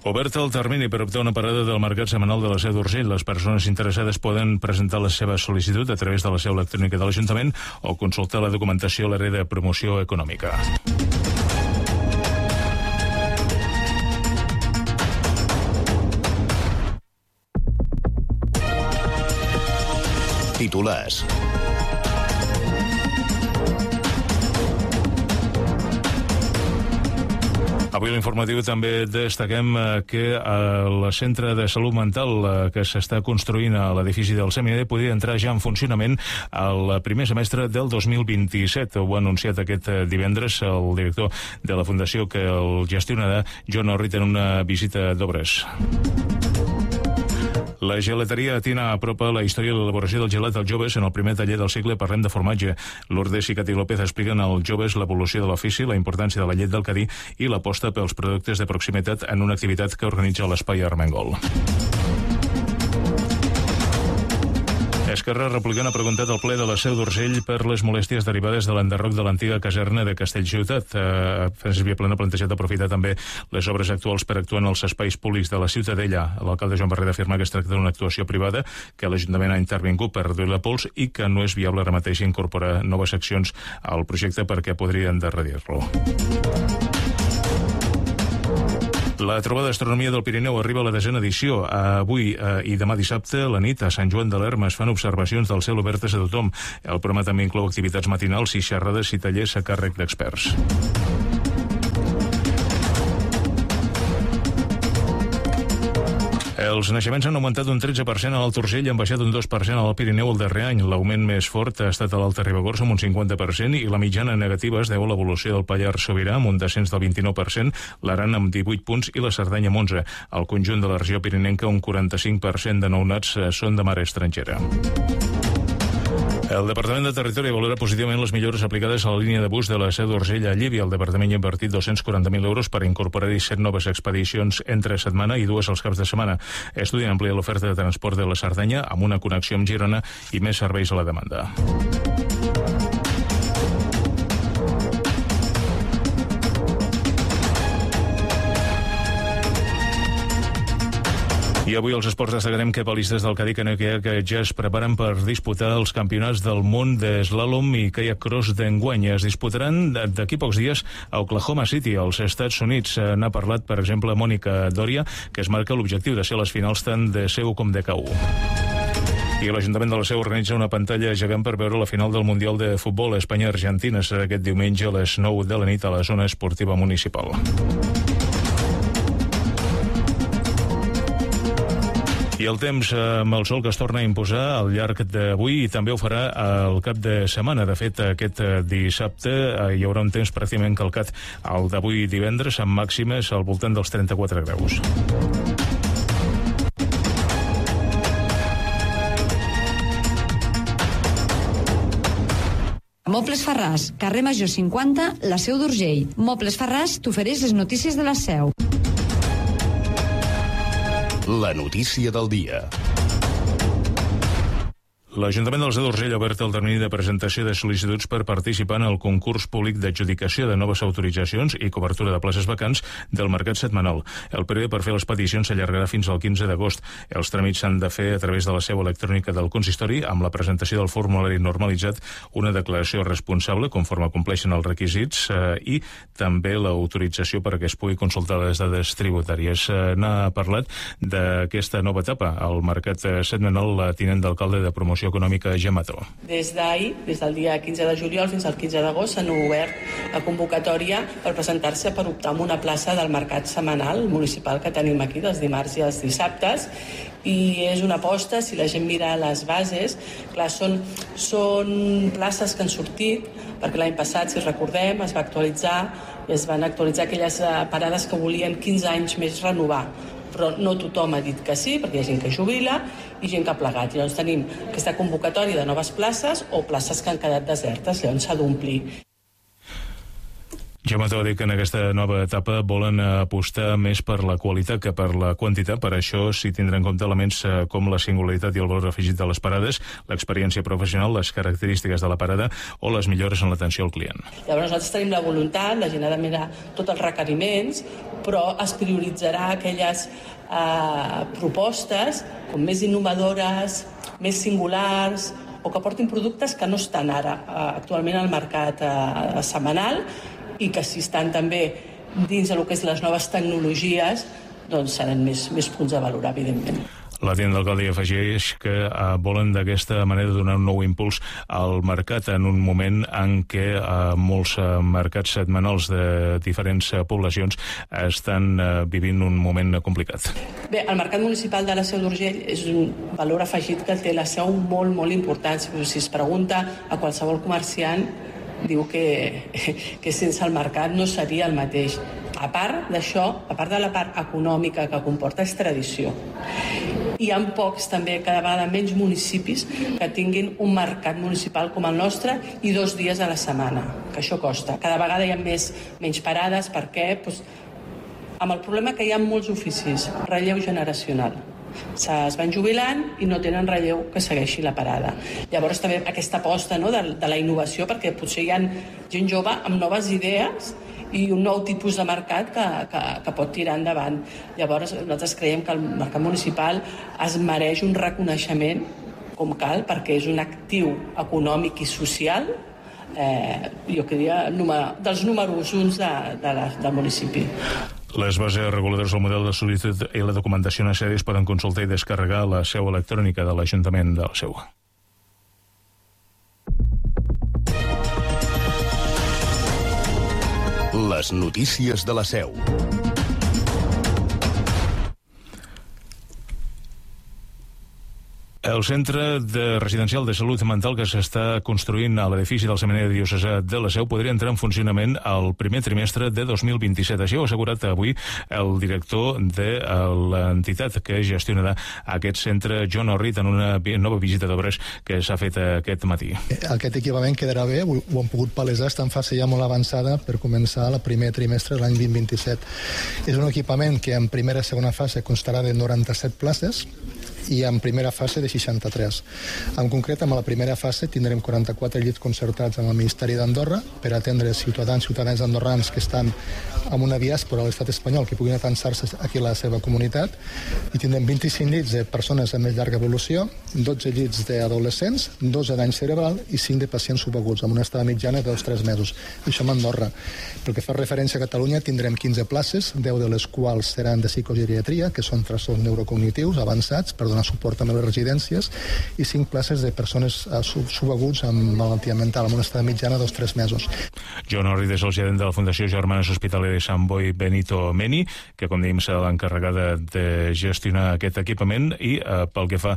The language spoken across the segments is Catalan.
Obert el termini per optar una parada del mercat setmanal de la Seu d'Urgell. Les persones interessades poden presentar la seva sol·licitud a través de la seu electrònica de l'Ajuntament o consultar la documentació a l'àrea de promoció econòmica. Titulars. Avui a l'informatiu també destaquem que el centre de salut mental que s'està construint a l'edifici del Seminari podria entrar ja en funcionament al primer semestre del 2027. Ho ha anunciat aquest divendres el director de la fundació que el gestionarà, Joan Orrit, en una visita d'obres. La gelateria Tina apropa la història de l'elaboració del gelat als joves. En el primer taller del cicle parlem de formatge. Lourdes i Cati López expliquen als joves l'evolució de l'ofici, la importància de la llet del Cadí i l'aposta pels productes de proximitat en una activitat que organitza l'Espai Armengol. Esquerra Republicana ha preguntat al ple de la Seu d'Urgell per les molèsties derivades de l'enderroc de l'antiga caserna de Castellciutat. Francesc Viaplana ha plantejat aprofitar també les obres actuals per actuar en els espais públics de la Ciutadella. L'alcalde Joan Barrera afirma que es tracta d'una actuació privada, que l'Ajuntament ha intervingut per reduir la pols i que no és viable ara mateix incorporar noves accions al projecte perquè podrien endarrerir-lo. La trobada d'astronomia del Pirineu arriba a la 10ª edició. Avui i demà dissabte, a la nit, a Sant Joan de l'Erma es fan observacions del cel obertes a tothom. El programa també inclou activitats matinals i xerrades i tallers a càrrec d'experts. Els naixements han augmentat un 13% a l'Alt Urgell i han baixat un 2% al Pirineu el darrer any. L'augment més fort ha estat a l'Alta Ribagorça amb un 50% i la mitjana negativa es deu a l'evolució del Pallars Sobirà amb un descens del 29%, l'Aran amb 18 punts i la Cerdanya amb 11. Al conjunt de la regió pirinenca, un 45% de nounats són de mare estrangera. El Departament de Territori valora positivament les millores aplicades a la línia de bus de la Seu d'Urgell a Llívia. El Departament ha invertit 240.000 euros per incorporar-hi 7 noves expedicions entre setmana i 2 els caps de setmana. Estudien ampliar l'oferta de transport de la Cerdanya amb una connexió amb Girona i més serveis a la demanda. I avui als esports destacarem que balistes del Cadí Canoiac que ja es preparen per disputar els campionats del món d'eslàlom i kayak cross d'enguany. Es disputaran d'aquí pocs dies a Oklahoma City, als Estats Units. N'ha parlat, per exemple, Mònica Dòria, que es marca l'objectiu de ser a les finals tant de Seu com de K1. I l'Ajuntament de la Seu organitza una pantalla gegant per veure la final del Mundial de Futbol Espanya-Argentina. Serà aquest diumenge a les 9 de la nit a la zona esportiva municipal. I el temps amb el sol que es torna a imposar al llarg d'avui i també ho farà al cap de setmana. De fet, aquest dissabte hi haurà un temps pràcticament calcat al d'avui divendres, amb màximes al voltant dels 34 graus. Mobles Farràs, carrer Major 50, la Seu d'Urgell. Mobles Farràs t'ofereix les notícies de la Seu. La notícia del dia. L'Ajuntament de la Seu d'Urgell ha obert el termini de presentació de sol·licituds per participar en el concurs públic d'adjudicació de noves autoritzacions i cobertura de places vacants del mercat setmanal. El període per fer les peticions s'allargarà fins al 15 d'agost. Els tràmits s'han de fer a través de la seu electrònica del consistori amb la presentació del formulari normalitzat, una declaració responsable conforme compleixen els requisits i també l'autorització perquè es pugui consultar les dades tributàries. N'ha parlat d'aquesta nova etapa al mercat setmanal la tinent d'alcalde de promoció econòmica Gemató. Des d'ahir, des del dia 15 de juliol fins al 15 d'agost, s'han obert la convocatòria per presentar-se per optar en una plaça del mercat setmanal municipal que tenim aquí, dels dimarts i els dissabtes, i és una aposta, si la gent mira les bases, clar, són places que han sortit, perquè l'any passat, si recordem, es va actualitzar i es van actualitzar aquelles parades que volien 15 anys més renovar. Però no tothom ha dit que sí, perquè hi ha gent que jubila i gent que ha plegat. Llavors tenim aquesta convocatòria de noves places o places que han quedat desertes, llavors s'ha d'omplir. Jaume Tau ha dit que en aquesta nova etapa volen apostar més per la qualitat que per la quantitat. Per això s'hi tindrà en compte elements com la singularitat i el valor afegit de les parades, l'experiència professional, les característiques de la parada o les millores en l'atenció al client. Llavors nosaltres tenim la voluntat, la gent ha de mirar tots els requeriments, però es prioritzarà aquelles propostes com més innovadores, més singulars, o que portin productes que no estan ara actualment al mercat setmanal i que si estan també dins del que és les noves tecnologies, doncs seran més punts a valorar, evidentment. La tinent d'alcalde afegeix que volen d'aquesta manera donar un nou impuls al mercat en un moment en què molts mercats setmanals de diferents poblacions estan vivint un moment complicat. Bé, el mercat municipal de la Seu d'Urgell és un valor afegit que té la Seu molt, molt important. Si es pregunta a qualsevol comerciant, diu que sense el mercat no seria el mateix. A part d'això, a part de la part econòmica que comporta, és tradició. Hi ha pocs, també, cada vegada menys municipis que tinguin un mercat municipal com el nostre i 2 dies a la setmana, que això costa. Cada vegada hi ha menys parades, perquè amb el problema que hi ha molts oficis, relleu generacional. Es van jubilant i no tenen relleu que segueixi la parada. Llavors també aquesta aposta, no, de la innovació, perquè potser hi ha gent jove amb noves idees i un nou tipus de mercat que pot tirar endavant. Llavors nosaltres creiem que el mercat municipal es mereix un reconeixement com cal, perquè és un actiu econòmic i social, jo diria, dels números 1 del municipi. Les bases reguladores del model de sol·licitud i la documentació necessària es poden consultar i descarregar a la seu electrònica de l'Ajuntament de la Seu. Les notícies de la Seu. El centre residencial de salut mental que s'està construint a l'edifici del Seminari Diocesà de la Seu podria entrar en funcionament al primer trimestre de 2027. Així ho ha assegurat avui el director de l'entitat que gestionarà aquest centre, John Orrit, en una nova visita d'obres que s'ha fet aquest matí. Aquest equipament quedarà bé, ho hem pogut palesar, està en fase ja molt avançada per començar el primer trimestre de l'any 2027. És un equipament que en primera i segona fase constarà de 97 places i en primera fase de 63. En concret, en la primera fase tindrem 44 llits concertats amb el Ministeri d'Andorra per atendre ciutadans andorrans que estan en una diàspora a l'estat espanyol que puguin atansar-se aquí a la seva comunitat, i tindrem 25 llits de persones amb més llarga evolució, 12 llits d'adolescents, 2 de dany cerebral i 5 de pacients subaguts, amb una estada mitjana de 2-3 mesos. Això amb Andorra. Pel que fa referència a Catalunya, tindrem 15 places, 10 de les quals seran de psicogeriatria, que són trastorns neurocognitius avançats per donar suport a les residències, i 5 places de persones subaguts amb malaltia mental, amb una estada mitjana de 2-3 mesos. John Orrit és el gerent de la Fundació Germanes Hospitalera de Sant Boi Benito Meni, que, com dèiem, serà l'encarregada de gestionar aquest equipament, i pel que fa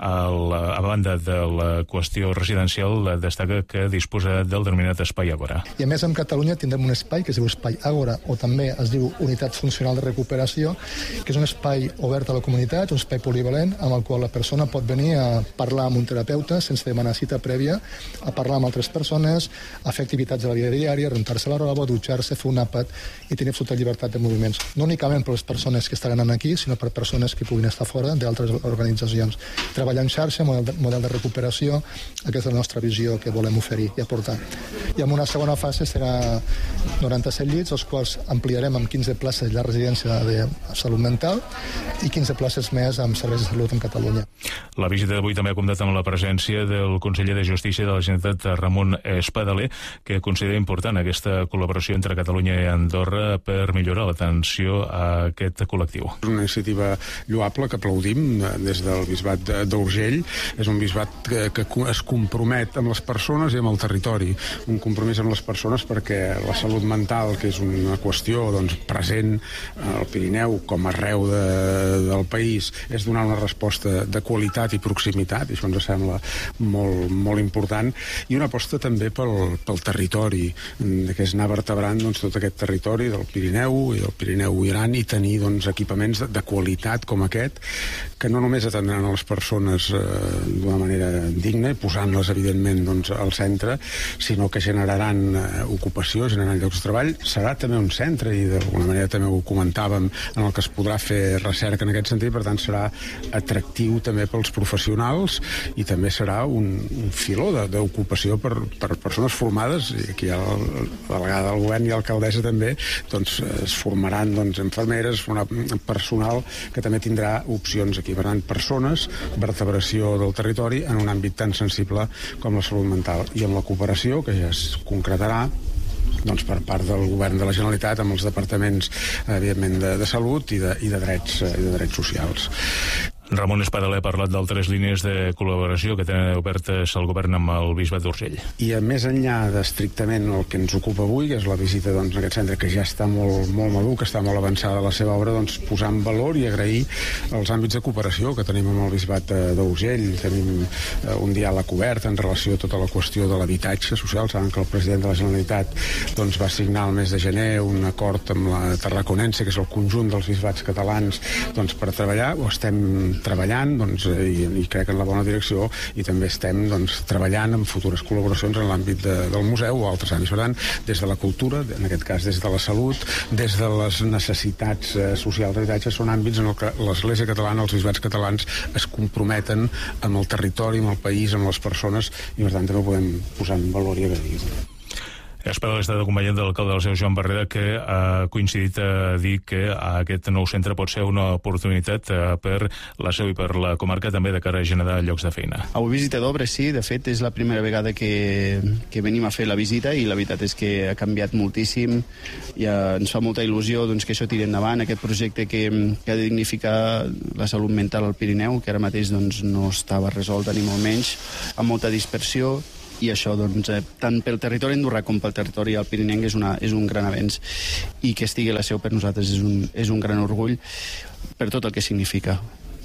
a banda de la qüestió residencial, destaca que disposa del denominat Espai Àgora. I a més, en Catalunya tindrem un espai que es diu Espai Àgora, o també es diu Unitat Funcional de Recuperació, que és un espai obert a la comunitat, un espai polivalent, amb el qual la persona pot venir a parlar amb un terapeuta sense demanar cita prèvia, a parlar amb altres persones, a fer activitats de la vida diària, rentar-se la roba, dutxar-se, fer un àpat i tenir absoluta llibertat de moviments. No únicament per les persones que estaran aquí, sinó per persones que puguin estar fora d'altres organitzacions. Treballar en xarxa, model de recuperació, aquesta és la nostra visió que volem oferir i aportar. I en una segona fase serà 97 llits, els quals ampliarem amb 15 places la residència de salut mental i 15 places més amb serveis de salut en Catalunya. La visita d'avui també ha comptat amb la presència del conseller de Justícia de la Generalitat, Ramon Espadaler, que considera important aquesta col·laboració entre Catalunya i Andorra per millorar l'atenció a aquest col·lectiu. És una iniciativa lloable que aplaudim des del bisbat d'Urgell. És un bisbat que es compromet amb les persones i amb el territori. Un compromís amb les persones perquè la salut mental, que és una qüestió present al Pirineu com arreu del país, és donar una resposta aposta de qualitat i proximitat, i això ens sembla molt, molt important, i una aposta també pel territori, que és anar vertebrant tot aquest territori del Pirineu i del Pirineu-Iran, i tenir equipaments de qualitat com aquest, que no només atendran a les persones d'una manera digna, posant-les evidentment al centre, sinó que generaran ocupació, generaran llocs de treball. Serà també un centre, i d'alguna manera també ho comentàvem, en el que es podrà fer recerca en aquest sentit, per tant serà atractiu també pels professionals, i també serà un filó d'ocupació per persones formades, i aquí hi ha la delegada del govern i l'alcaldessa també, es formaran infermeres, personal que també tindrà opcions aquí. Per tant, persones, vertebració del territori en un àmbit tan sensible com la salut mental, i amb la cooperació, que ja es concretarà per part del govern de la Generalitat amb els departaments, evidentment, de salut i de drets socials. Ramon Espadaler ha parlat d'altres línies de col·laboració que tenen obertes el govern amb el Bisbat d'Urgell. I més enllà d'estrictament el que ens ocupa avui, que és la visita a aquest centre que ja està molt madur, que està molt avançada la seva obra, posar en valor i agrair els àmbits de cooperació que tenim amb el Bisbat d'Urgell. Tenim un diàleg obert en relació a tota la qüestió de l'habitatge social. Saben que el president de la Generalitat va signar el mes de gener un acord amb la Tarraconense, que és el conjunt dels bisbats catalans, per treballar. Ho estem treballant, i crec en la bona direcció, i també estem treballant en futures col·laboracions en l'àmbit del museu o altres àmbits. Per tant, des de la cultura, en aquest cas des de la salut, des de les necessitats socials d'habitatge, són àmbits en què l'Església catalana, els bisbats catalans, es comprometen amb el territori, amb el país, amb les persones, i per tant també ho podem posar en valor i agrair. Espadaler ha estat acompanyant de l'alcalde del seu, Joan Barrera, que ha coincidit a dir que aquest nou centre pot ser una oportunitat per la seu i per la comarca, també de cara a generar llocs de feina. Avui visita d'obres, sí. De fet, és la primera vegada que venim a fer la visita, i la veritat és que ha canviat moltíssim, i ens fa molta il·lusió que això tiri endavant, aquest projecte que ha de dignificar la salut mental al Pirineu, que ara mateix no estava resolta ni molt menys, amb molta dispersió, i això tant pel territori andorrà com pel territori al pirinenc és un gran avenç, i que estigui a la seu per nosaltres és un gran orgull per tot el que significa.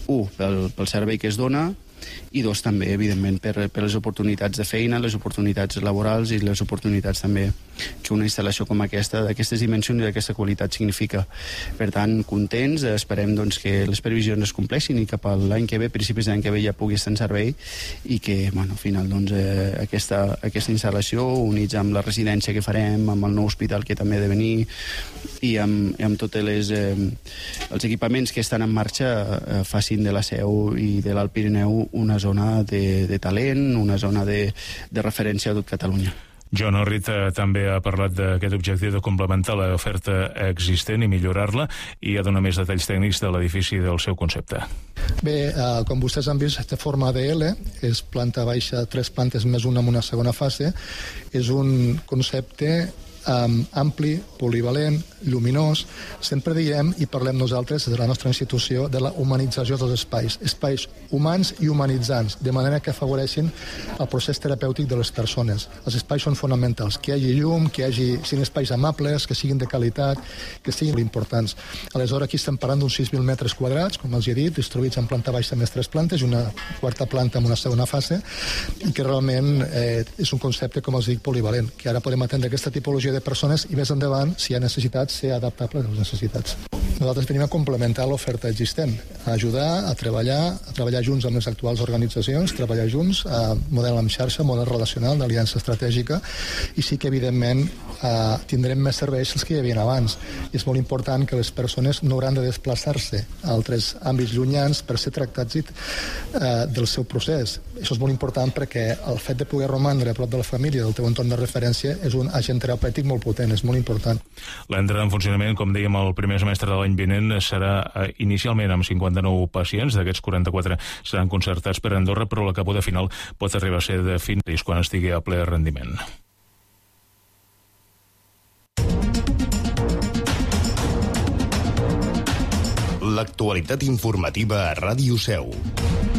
Pel servei que es dona, i dos, també, evidentment, per les oportunitats de feina, les oportunitats laborals i les oportunitats també que una instal·lació com aquesta, d'aquestes dimensions i d'aquesta qualitat, significa. Per tant, contents, esperem que les previsions es compleixin i cap a l'any que ve, principis de l'any que ve, ja pugui estar en servei, i que, al final, aquesta instal·lació, units amb la residència que farem, amb el nou hospital que també ha de venir, i amb tots els equipaments que estan en marxa, facin de la Seu i de l'Alt Pirineu una zona de talent, una zona de referència a tot Catalunya. Joan Orrit també ha parlat d'aquest objectiu de complementar l'oferta existent i millorar-la, i ha donat més detalls tècnics de l'edifici i del seu concepte. Bé, com vostès han vist, té forma de L, és planta baixa, 3 plantes més una en una segona fase. És un concepte ampli, polivalent, lluminós. Sempre diem i parlem nosaltres des de la nostra institució de la humanització dels espais humans i humanitzants, de manera que afavoreixin el procés terapèutic de les persones. Els espais són fonamentals, que hi hagi llum, que siguin espais amables, que siguin de qualitat, que siguin importants. Aleshores, aquí estem parlant d'uns 6.000 metres quadrats, com els he dit, distribuïts en planta baixa més 3 plantes i una quarta planta amb una segona fase, i que realment és un concepte, com els dic, polivalent, que ara podem atendre aquesta tipologia de persones, i més endavant, si hi ha necessitats, ser adaptable a les necessitats. Nosaltres venim a complementar l'oferta existent, a ajudar, a treballar junts amb les actuals organitzacions, treballar junts, model en xarxa, model relacional, d'aliança estratègica, i sí que, evidentment, tindrem més serveis els que hi havia abans. I és molt important que les persones no hauran de desplaçar-se a altres àmbits llunyans per ser tractats del seu procés. Això és molt important perquè el fet de poder romandre a prop de la família, del teu entorn de referència, és un agent terapèutic molt potent, és molt important. L'entrada en funcionament, com dèiem, el primer semestre de l'any vinent serà inicialment amb 59 pacients. D'aquests 44 seran concertats per Andorra, però la cabuda final pot arribar a ser de fins quan estigui a ple rendiment. L'actualitat informativa a Ràdio Seu.